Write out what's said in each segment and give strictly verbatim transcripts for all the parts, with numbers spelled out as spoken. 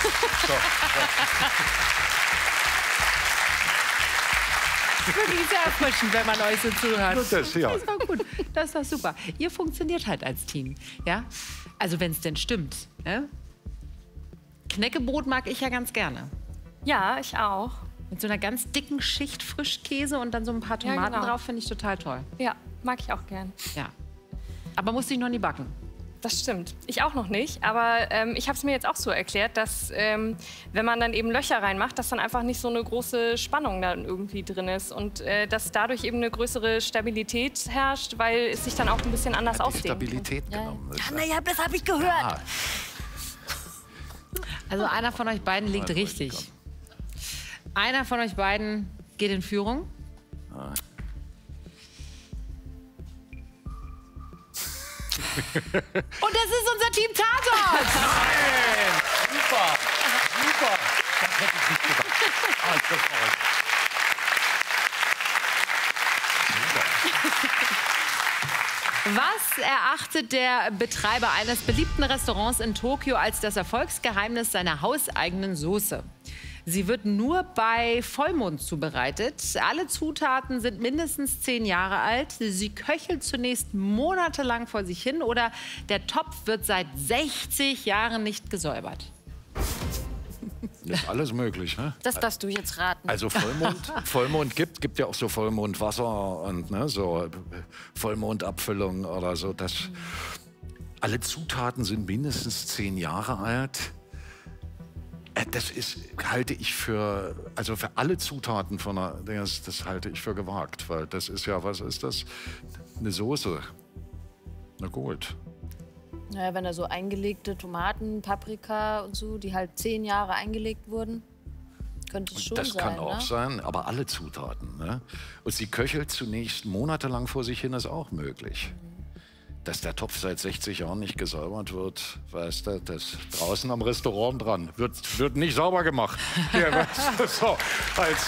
So, Wirklich sehr erfrischend, wenn man euch so zuhört. Das, ja. Das ist doch gut. Das ist doch super. Ihr funktioniert halt als Team. Ja? Also wenn es denn stimmt. Ja? Knäckebrot mag ich ja ganz gerne. Ja, ich auch. Mit so einer ganz dicken Schicht Frischkäse und dann so ein paar Tomaten Ja, genau. drauf, finde ich total toll. Ja, mag ich auch gern. Ja. Aber musste ich noch nie backen. Das stimmt. Ich auch noch nicht. Aber ähm, ich habe es mir jetzt auch so erklärt, dass ähm, wenn man dann eben Löcher reinmacht, dass dann einfach nicht so eine große Spannung dann irgendwie drin ist. Und äh, dass dadurch eben eine größere Stabilität herrscht, weil es sich dann auch ein bisschen anders Hat die ausdehnt. Stabilität genommen. Ja, na ja, das habe ich gehört. Ah, Also einer von euch beiden liegt richtig. Einer von euch beiden geht in Führung. Und das ist unser Team Tatort. Nein! Super! Super! Das hätte ich nicht gedacht. Ah, ich bin verrückt. Was erachtet der Betreiber eines beliebten Restaurants in Tokio als das Erfolgsgeheimnis seiner hauseigenen Soße? Sie wird nur bei Vollmond zubereitet. Alle Zutaten sind mindestens zehn Jahre alt. Sie köchelt zunächst monatelang vor sich hin oder der Topf wird seit sechzig Jahren nicht gesäubert. Das ist alles möglich, ne? Das darfst du jetzt raten. Also Vollmond, Vollmond gibt, gibt ja auch so Vollmondwasser und ne, so Vollmondabfüllung oder so. Das, alle Zutaten sind mindestens zehn Jahre alt. Äh, Das ist, halte ich für, also für alle Zutaten von einer, das, das halte ich für gewagt, weil das ist ja, was ist das? Eine Soße. Na gut. Naja, wenn da so eingelegte Tomaten, Paprika und so, die halt zehn Jahre eingelegt wurden, könnte es schon Das sein. kann auch ne? sein, aber alle Zutaten. Ne? Und sie köchelt zunächst monatelang vor sich hin, ist auch möglich. Dass der Topf seit sechzig Jahren nicht gesäubert wird, weißt du, das draußen am Restaurant dran, wird, wird nicht sauber gemacht. Ja, weißt du, so, als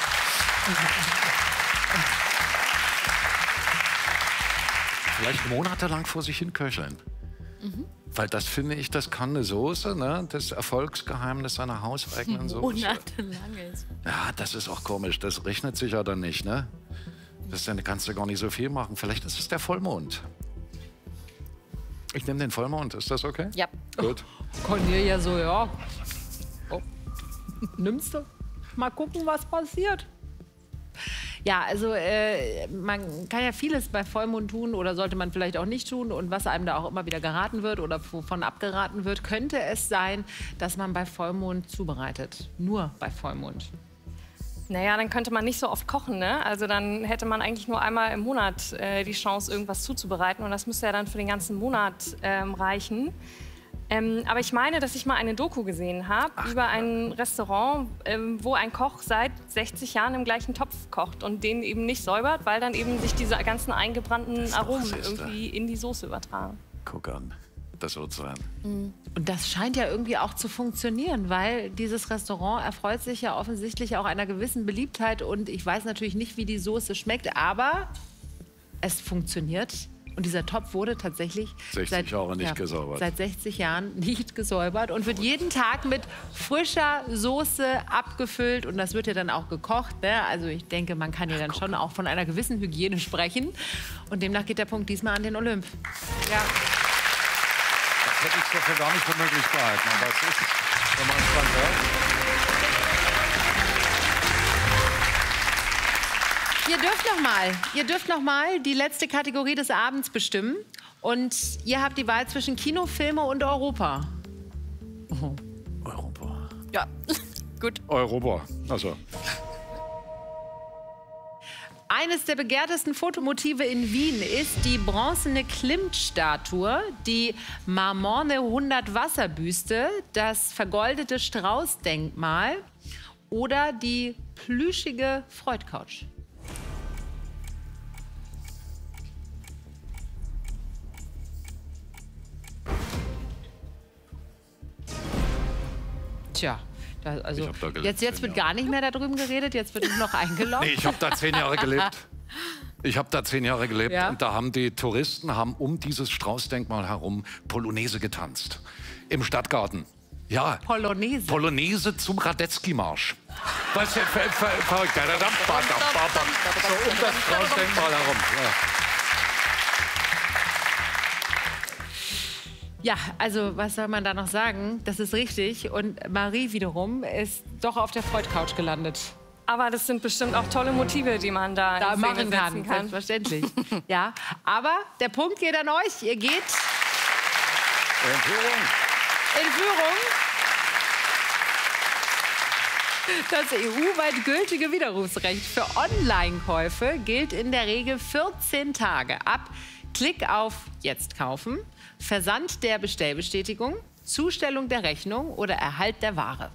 vielleicht monatelang vor sich hin köcheln. Mhm. Weil das finde ich, das kann eine Soße, ne? Das Erfolgsgeheimnis einer hauseigenen Soße. Monatelang ist. Ja, das ist auch komisch. Das rechnet sich ja dann nicht, ne? Das dann kannst du gar nicht so viel machen. Vielleicht ist es der Vollmond. Ich nehme den Vollmond. Ist das okay? Ja. Gut. Cornelia so, ja. Oh. Nimmst du? Mal gucken, was passiert. Ja, also äh, man kann ja vieles bei Vollmond tun oder sollte man vielleicht auch nicht tun. Und was einem da auch immer wieder geraten wird oder wovon abgeraten wird, könnte es sein, dass man bei Vollmond zubereitet. Nur bei Vollmond. Naja, dann könnte man nicht so oft kochen, ne? Also dann hätte man eigentlich nur einmal im Monat äh, die Chance, irgendwas zuzubereiten. Und das müsste ja dann für den ganzen Monat ähm, reichen. Ähm, aber ich meine, dass ich mal eine Doku gesehen habe über ein Restaurant, ähm, wo ein Koch seit sechzig Jahren im gleichen Topf kocht und den eben nicht säubert, weil dann eben sich diese ganzen eingebrannten Aromen irgendwie in die Soße übertragen. Guck an. Das wird sein. Und das scheint ja irgendwie auch zu funktionieren, weil dieses Restaurant erfreut sich ja offensichtlich auch einer gewissen Beliebtheit. Und ich weiß natürlich nicht, wie die Soße schmeckt, aber es funktioniert. Und dieser Topf wurde tatsächlich sechzig seit, Jahre nicht ja, gesäubert. seit sechzig Jahren nicht gesäubert und wird jeden Tag mit frischer Soße abgefüllt. Und das wird ja dann auch gekocht. Ne? Also ich denke, man kann ja dann schon auch von einer gewissen Hygiene sprechen. Und demnach geht der Punkt diesmal an den Olymp. Ja. Das hätte ich dafür gar nicht für möglich gehalten. Aber es ist, wenn man es dran hört. Ihr dürft noch mal, ihr dürft noch mal die letzte Kategorie des Abends bestimmen. Und ihr habt die Wahl zwischen Kino, Filme und Europa. Oh. Europa. Ja, gut. Europa. Also. Eines der begehrtesten Fotomotive in Wien ist die bronzene Klimt-Statue, die marmorne hundert-Wasser-Büste, das vergoldete Strauß-Denkmal oder die plüschige Freud-Couch. Tja, da, also Ich hab da gelebt, jetzt, jetzt zehn wird Jahre. gar nicht mehr darüber geredet, jetzt wird nur noch eingeloggt. Nee, ich habe da zehn Jahre gelebt. Ich habe da zehn Jahre gelebt Ja. und da haben die Touristen haben um dieses Straußdenkmal herum Polonaise getanzt. Im Stadtgarten. Ja. Polonaise. Polonaise zum Radetzky-Marsch. Was ja ver ver verrückt. So um das Kreuzdenkmal herum. Ja, Ja. also was soll man da noch sagen? Das ist richtig. Und Marie wiederum ist doch auf der Freud-Couch gelandet. Aber das sind bestimmt auch tolle Motive, die man da, Da in Szene machen setzen kann, kann. selbstverständlich. Ja, aber der Punkt geht an euch. Ihr geht In Führung. in Führung. Das E U-weit gültige Widerrufsrecht für Online-Käufe gilt in der Regel vierzehn Tage ab Klick auf Jetzt kaufen, Versand der Bestellbestätigung, Zustellung der Rechnung oder Erhalt der Ware.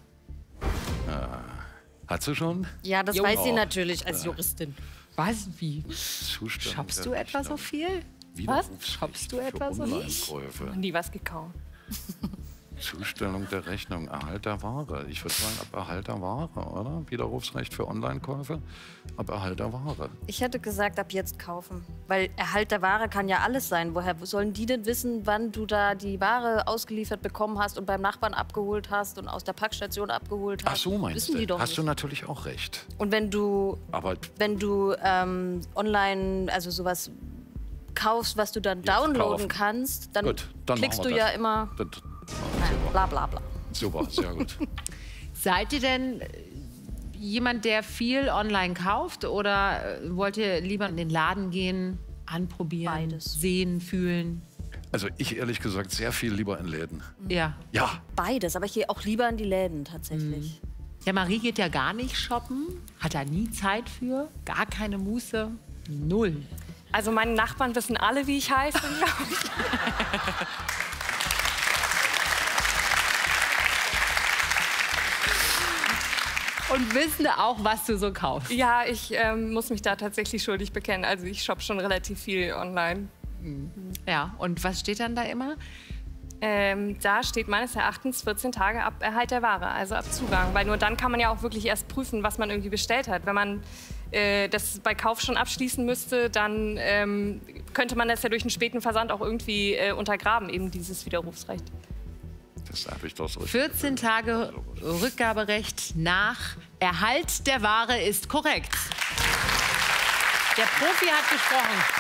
Hat sie schon? Ja, das Jo. weiß sie natürlich als Juristin. Was? Wie? Zustellung Shoppst der du etwa so Rechnung. viel? Widerrufsrecht Shoppst du für etwa so viel? Online-Käufe. Nie was gekauft. Zustellung der Rechnung, Erhalt der Ware. Ich würde sagen, ab Erhalt der Ware, oder? Widerrufsrecht für Online-Käufe, ab Erhalt der Ware. Ich hätte gesagt, ab jetzt kaufen. Weil Erhalt der Ware kann ja alles sein. Woher sollen die denn wissen, wann du da die Ware ausgeliefert bekommen hast und beim Nachbarn abgeholt hast und aus der Packstation abgeholt hast? Ach so, meinst Wissen die du? doch Hast nicht. du natürlich auch recht. Und wenn du, Aber wenn du ähm, online, also sowas kaufst, was du dann downloaden kaufen. kannst, dann, Gut, dann klickst machen du wir ja das. immer Das, bla bla bla. super, sehr gut. Seid ihr denn jemand, der viel online kauft oder äh, wollt ihr lieber in den Laden gehen, anprobieren, Beides. sehen, fühlen? Also ich ehrlich gesagt sehr viel lieber in Läden. Ja. Ja, Beides, aber ich gehe auch lieber in die Läden tatsächlich. Ja, Marie geht ja gar nicht shoppen, hat da nie Zeit für, gar keine Muße, null. Also meine Nachbarn wissen alle, wie ich heiße, glaube ich. Und wissen auch, was du so kaufst. Ja, ich ähm, muss mich da tatsächlich schuldig bekennen. Also ich shoppe schon relativ viel online. Ja, und was steht dann da immer? Ähm, da steht meines Erachtens vierzehn Tage ab Erhalt der Ware, also ab Zugang. Weil nur dann kann man ja auch wirklich erst prüfen, was man irgendwie bestellt hat. Wenn man äh, das bei Kauf schon abschließen müsste, dann ähm, könnte man das ja durch einen späten Versand auch irgendwie äh, untergraben, eben dieses Widerrufsrecht. das habe ich doch so. vierzehn Tage Rückgaberecht nach Erhalt der Ware ist korrekt. Der Profi hat gesprochen.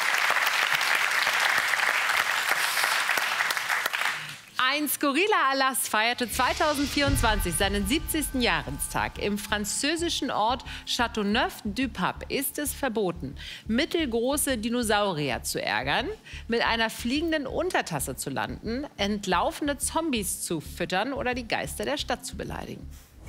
Ein skurriler Erlass feierte zweitausendvierundzwanzig seinen siebzigsten Jahrestag. Im französischen Ort Châteauneuf-du-Pape ist es verboten, mittelgroße Dinosaurier zu ärgern, mit einer fliegenden Untertasse zu landen, entlaufene Zombies zu füttern oder die Geister der Stadt zu beleidigen.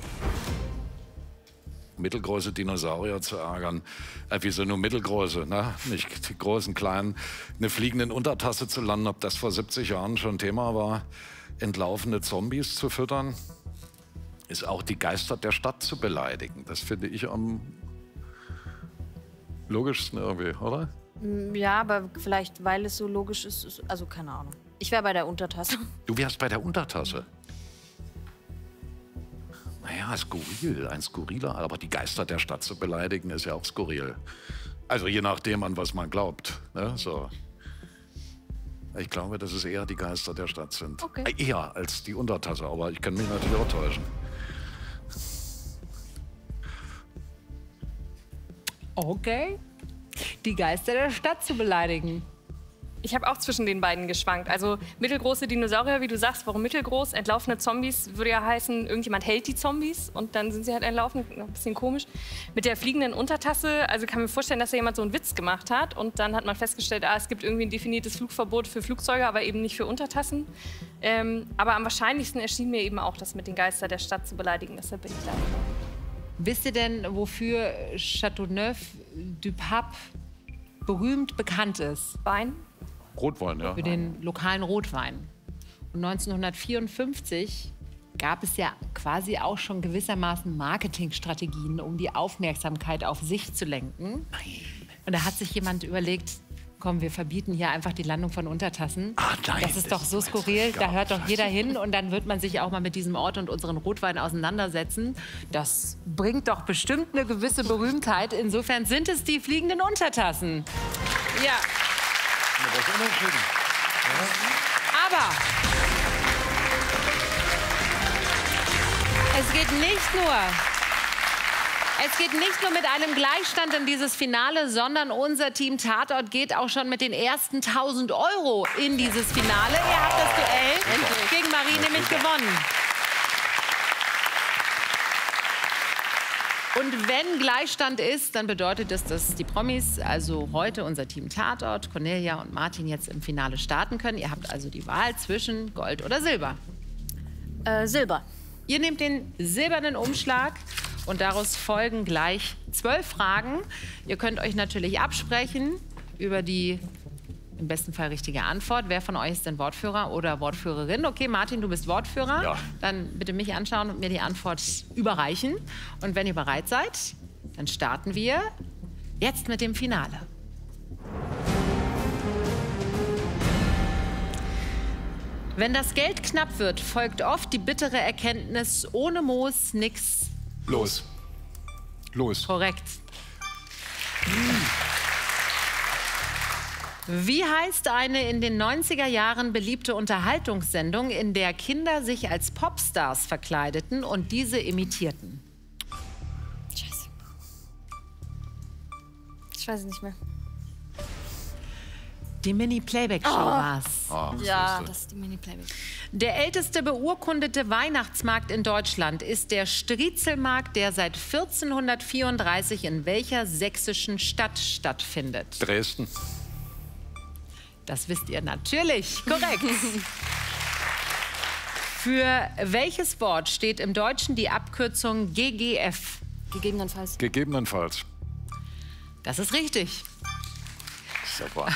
Mittelgroße Dinosaurier zu ärgern. Äh, wieso nur mittelgroße, ne? Nicht die großen, kleinen. Eine fliegende Untertasse zu landen, ob das vor siebzig Jahren schon Thema war. Entlaufene Zombies zu füttern. Ist auch die Geister der Stadt zu beleidigen. Das finde ich am logischsten irgendwie, oder? Ja, aber vielleicht, weil es so logisch ist, ist also keine Ahnung. Ich wäre bei der Untertasse. Du wärst bei der Untertasse. Naja, skurril, ein skurriler, aber die Geister der Stadt zu beleidigen, ist ja auch skurril. Also je nachdem, an was man glaubt. Ne? So. Ich glaube, dass es eher die Geister der Stadt sind. Okay. Äh, Eher als die Untertasse, aber ich kann mich natürlich auch täuschen. Okay. Die Geister der Stadt zu beleidigen. Ich habe auch zwischen den beiden geschwankt. Also mittelgroße Dinosaurier, wie du sagst, warum mittelgroß? Entlaufene Zombies würde ja heißen, irgendjemand hält die Zombies und dann sind sie halt entlaufen. Ein bisschen komisch. Mit der fliegenden Untertasse, also kann mir vorstellen, dass da jemand so einen Witz gemacht hat und dann hat man festgestellt, ah, es gibt irgendwie ein definiertes Flugverbot für Flugzeuge, aber eben nicht für Untertassen. Ähm, aber am wahrscheinlichsten erschien mir eben auch das mit den Geistern der Stadt zu beleidigen. Deshalb bin ich da. Wisst ihr denn, wofür Châteauneuf-du-Pape berühmt bekannt ist? Wein? Rotwein, ja. Für den lokalen Rotwein. Und neunzehnhundertvierundfünfzig gab es ja quasi auch schon gewissermaßen Marketingstrategien, um die Aufmerksamkeit auf sich zu lenken. Und da hat sich jemand überlegt, komm, wir verbieten hier einfach die Landung von Untertassen. Ah, nein, das ist das doch so ist skurril, da geil. hört doch jeder hin und dann wird man sich auch mal mit diesem Ort und unseren Rotwein auseinandersetzen. Das bringt doch bestimmt eine gewisse Berühmtheit. Insofern sind es die fliegenden Untertassen. Ja. Das ist unentschieden. Aber Es geht nicht nur... Es geht nicht nur mit einem Gleichstand in dieses Finale, sondern unser Team Tatort geht auch schon mit den ersten tausend Euro in dieses Finale. Ihr habt das Duell gegen Marie nämlich gewonnen. Und wenn Gleichstand ist, dann bedeutet das, dass die Promis, also heute unser Team Tatort, Cornelia und Martin, jetzt im Finale starten können. Ihr habt also die Wahl zwischen Gold oder Silber. Äh, Silber. Ihr nehmt den silbernen Umschlag und daraus folgen gleich zwölf Fragen. Ihr könnt euch natürlich absprechen über die im besten Fall richtige Antwort. Wer von euch ist denn Wortführer oder Wortführerin? Okay, Martin, du bist Wortführer. Ja. Dann bitte mich anschauen und mir die Antwort überreichen. Und wenn ihr bereit seid, dann starten wir jetzt mit dem Finale. Wenn das Geld knapp wird, folgt oft die bittere Erkenntnis, ohne Moos nix. Los. Los. Korrekt. Wie heißt eine in den neunziger Jahren beliebte Unterhaltungssendung, in der Kinder sich als Popstars verkleideten und diese imitierten? Scheiße. Ich weiß es nicht mehr. Die Mini-Playback-Show war's. Ah, Ja, siehste. das ist die Mini-Playback. Der älteste beurkundete Weihnachtsmarkt in Deutschland ist der Striezelmarkt, der seit vierzehnhundertvierunddreißig in welcher sächsischen Stadt stattfindet? Dresden. Das wisst ihr natürlich. Korrekt. Für welches Wort steht im Deutschen die Abkürzung G G F? Gegebenenfalls. Gegebenenfalls. Das ist richtig. Super.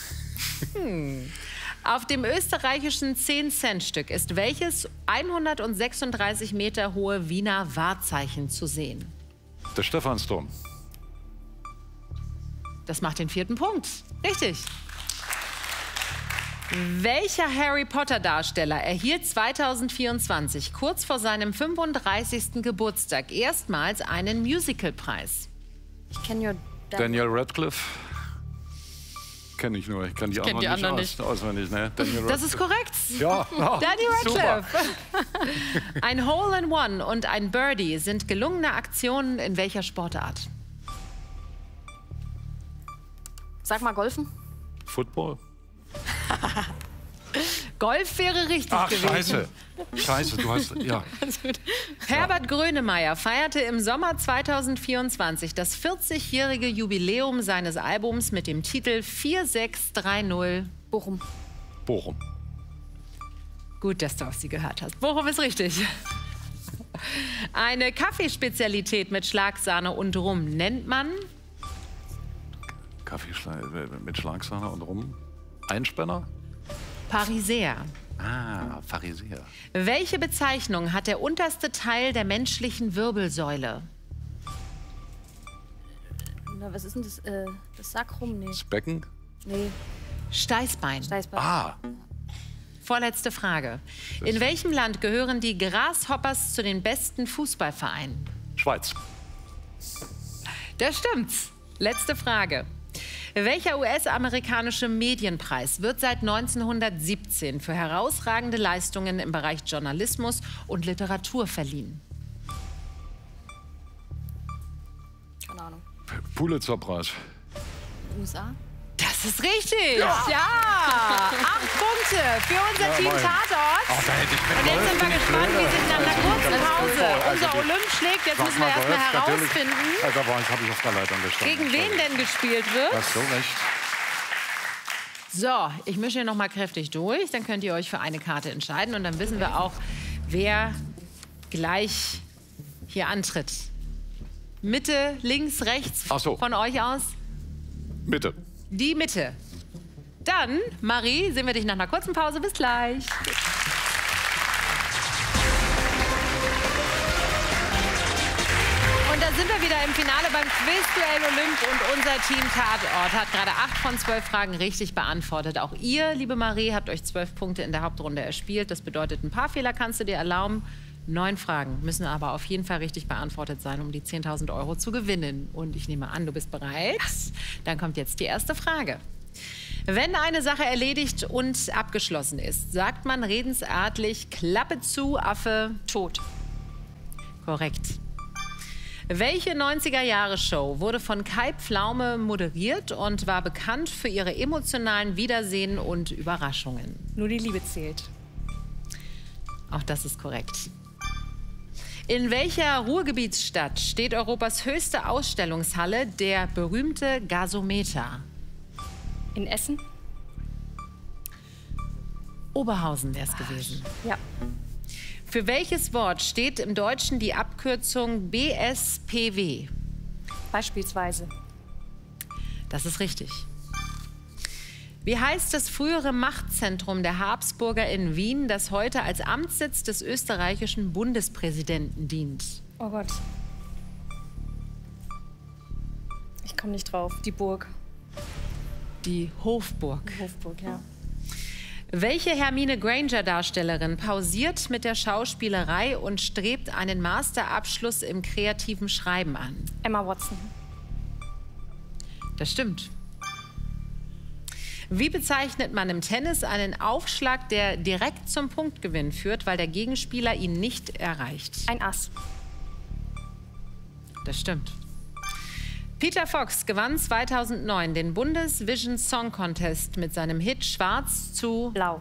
Auf dem österreichischen zehn-Cent-Stück ist welches hundertsechsunddreißig Meter hohe Wiener Wahrzeichen zu sehen? Der Stephansdom. Das macht den vierten Punkt. Richtig. Welcher Harry Potter-Darsteller erhielt zweitausendvierundzwanzig, kurz vor seinem fünfunddreißigsten Geburtstag, erstmals einen Musicalpreis? Ich kenne ja Daniel Radcliffe. Kenne ich nur. Ich kann die anderen die nicht, anderen aus, nicht. auswendig. Ne? Daniel Das ist korrekt. Ja, ja, Danny super. Radcliffe. Ein Hole in One und ein Birdie sind gelungene Aktionen in welcher Sportart? Sag mal Golfen. Football. Golf wäre richtig Ach, gewesen. scheiße. Scheiße, du hast... Ja. Herbert Grönemeyer feierte im Sommer zweitausendvierundzwanzig das vierzigjährige Jubiläum seines Albums mit dem Titel vier sechs drei null. Bochum. Bochum. Gut, dass du auf sie gehört hast. Bochum ist richtig. Eine Kaffeespezialität mit Schlagsahne und Rum nennt man? Kaffeeschle mit Schlagsahne und Rum. Einspänner? Pariser. Ah, Pharisäer. Welche Bezeichnung hat der unterste Teil der menschlichen Wirbelsäule? Na, was ist denn das? Äh, das Sacrum? Nee. Das Becken? Nee. Steißbein. Steißbein. Ah, Vorletzte Frage. In welchem Land gehören die Grasshoppers zu den besten Fußballvereinen? Schweiz. Das stimmt's. Letzte Frage. Welcher U S-amerikanische Medienpreis wird seit neunzehnhundertsiebzehn für herausragende Leistungen im Bereich Journalismus und Literatur verliehen? Keine Ahnung. Pulitzerpreis. U S A? Das ist richtig. Ja. ja. Acht Punkte für unser Ja, Team moin. Tatort. Ach, da hätte ich mit Und jetzt sind wir Golf gespannt, wie sich nach einer kurzen Pause Also unser die- Olymp schlägt. Jetzt Sag müssen wir mal, erst mal Golf, natürlich. herausfinden, Also, da war ich, habe ich auf der Leitung gestanden. gegen wen denn gespielt wird. Hast so recht. So, ich mische hier noch mal kräftig durch. Dann könnt ihr euch für eine Karte entscheiden. Und dann wissen wir auch, wer gleich hier antritt. Mitte, links, rechts Ach so. von euch aus? Bitte. Die Mitte. Dann, Marie, sehen wir dich nach einer kurzen Pause. Bis gleich. Und da sind wir wieder im Finale beim Quizduell Olymp und unser Team Tatort hat gerade acht von zwölf Fragen richtig beantwortet. Auch ihr, liebe Marie, habt euch zwölf Punkte in der Hauptrunde erspielt. Das bedeutet, ein paar Fehler kannst du dir erlauben. Neun Fragen müssen aber auf jeden Fall richtig beantwortet sein, um die zehntausend Euro zu gewinnen. Und ich nehme an, du bist bereit. Dann kommt jetzt die erste Frage. Wenn eine Sache erledigt und abgeschlossen ist, sagt man redensartlich Klappe zu, Affe, Tot. Korrekt. Welche neunziger-Jahre-Show wurde von Kai Pflaume moderiert und war bekannt für ihre emotionalen Wiedersehen und Überraschungen? Nur die Liebe zählt. Auch das ist korrekt. In welcher Ruhrgebietsstadt steht Europas höchste Ausstellungshalle, der berühmte Gasometer? In Essen? Oberhausen wäre es gewesen. Ja. Für welches Wort steht im Deutschen die Abkürzung B S P W? Beispielsweise. Das ist richtig. Wie heißt das frühere Machtzentrum der Habsburger in Wien, das heute als Amtssitz des österreichischen Bundespräsidenten dient? Oh Gott. Ich komme nicht drauf. Die Burg. Die Hofburg. Hofburg, ja. Welche Hermine Granger-Darstellerin pausiert mit der Schauspielerei und strebt einen Masterabschluss im kreativen Schreiben an? Emma Watson. Das stimmt. Wie bezeichnet man im Tennis einen Aufschlag, der direkt zum Punktgewinn führt, weil der Gegenspieler ihn nicht erreicht? Ein Ass. Das stimmt. Peter Fox gewann zweitausendneun den Bundesvision Song Contest mit seinem Hit Schwarz zu Blau.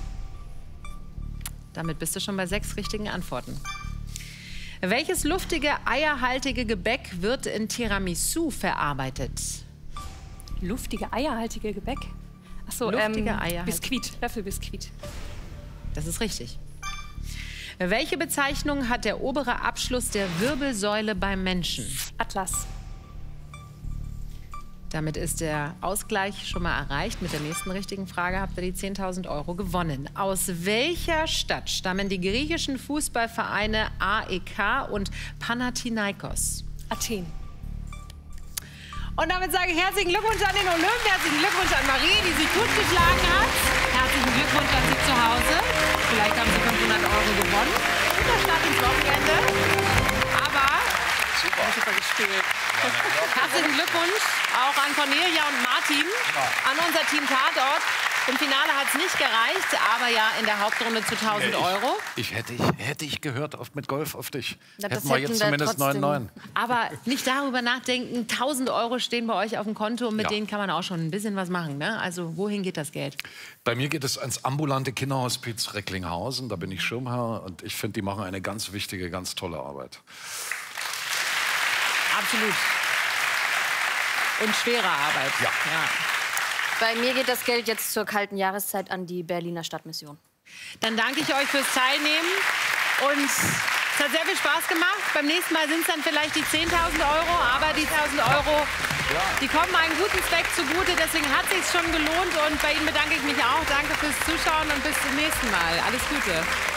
Damit bist du schon bei sechs richtigen Antworten. Welches luftige, eierhaltige Gebäck wird in Tiramisu verarbeitet? Luftige, eierhaltige Gebäck? Achso, Luftige, ähm, eierhaltige. Biskuit. Löffelbiskuit. Das ist richtig. Welche Bezeichnung hat der obere Abschluss der Wirbelsäule beim Menschen? Atlas. Damit ist der Ausgleich schon mal erreicht. Mit der nächsten richtigen Frage habt ihr die zehntausend Euro gewonnen. Aus welcher Stadt stammen die griechischen Fußballvereine A E K und Panathinaikos? Athen. Und damit sage ich herzlichen Glückwunsch an den Olymp, herzlichen Glückwunsch an Marie, die sich gut geschlagen hat. Herzlichen Glückwunsch an Sie zu Hause. Vielleicht haben Sie fünfhundert Euro gewonnen. Guter Start ins Wochenende. Aber Super. Super gespielt. herzlichen Glückwunsch auch an Cornelia und Martin, an unser Team Tatort. Im Finale hat es nicht gereicht, aber ja in der Hauptrunde zu tausend Euro. Ich, ich, hätte, ich hätte ich gehört auf, mit Golf auf dich. Na, das hätten wir hätten jetzt wir zumindest trotzdem. neun neun. Aber nicht darüber nachdenken, tausend Euro stehen bei euch auf dem Konto und mit Ja. denen kann man auch schon ein bisschen was machen. Ne? Also wohin geht das Geld? Bei mir geht es ans ambulante Kinderhospiz Recklinghausen. Da bin ich Schirmherr und ich finde, die machen eine ganz wichtige, ganz tolle Arbeit. Absolut. Und schwere Arbeit. Ja. ja. Bei mir geht das Geld jetzt zur kalten Jahreszeit an die Berliner Stadtmission. Dann danke ich euch fürs Teilnehmen und es hat sehr viel Spaß gemacht. Beim nächsten Mal sind es dann vielleicht die zehntausend Euro, aber die tausend Euro, die kommen einen guten Zweck zugute. Deswegen hat es sich schon gelohnt und bei Ihnen bedanke ich mich auch. Danke fürs Zuschauen und bis zum nächsten Mal. Alles Gute.